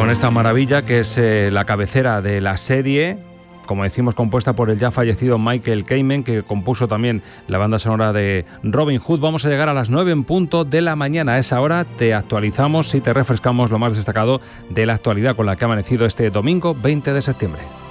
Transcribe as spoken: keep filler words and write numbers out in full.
con esta maravilla que es eh, la cabecera de la serie, como decimos, compuesta por el ya fallecido Michael Kamen, que compuso también la banda sonora de Robin Hood. Vamos a llegar a las nueve en punto de la mañana. A esa hora te actualizamos y te refrescamos lo más destacado de la actualidad con la que ha amanecido este domingo veinte de septiembre.